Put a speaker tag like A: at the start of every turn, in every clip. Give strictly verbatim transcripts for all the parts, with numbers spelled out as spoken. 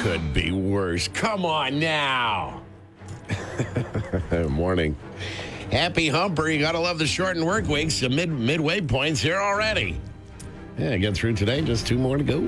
A: could be worse. Come on now. Morning. Happy humper. You got to love the shortened work weeks. The mid midway points here already. Yeah, get through today. Just two more to go.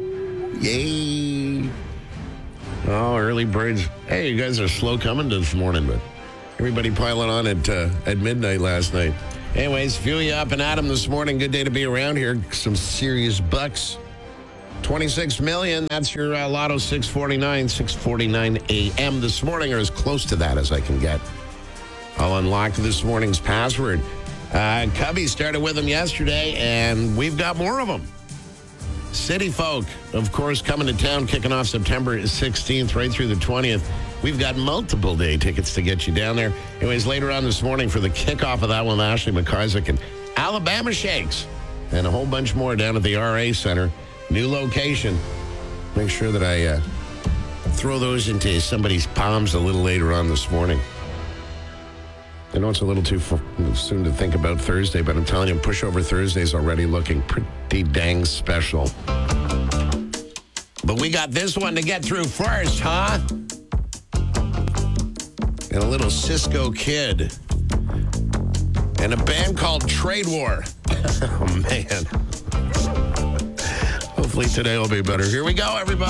A: Yay. Oh, early birds. Hey, you guys are slow coming this morning, but everybody piling on at, uh, at midnight last night. Anyways, fuel you up and Adam this morning. Good day to be around here. Some serious bucks. twenty-six million. That's your uh, Lotto six forty-nine, six forty-nine a.m. this morning, or as close to that as I can get. I'll unlock this morning's password. Uh, Cubby started with them yesterday, and we've got more of them. City Folk, of course, coming to town, kicking off September sixteenth right through the twentieth. We've got multiple day tickets to get you down there. Anyways, later on this morning for the kickoff of that one, Ashley McCarsick and Alabama Shakes, and a whole bunch more down at the R A Center. New location. Make sure that I uh, throw those into somebody's palms a little later on this morning. I know it's a little too soon to think about Thursday, but I'm telling you, Pushover Thursday's already looking pretty dang special. But we got this one to get through first, huh? And a little Cisco Kid. And a band called Trade War. Oh, man. Hopefully today will be better. Here we go, everybody.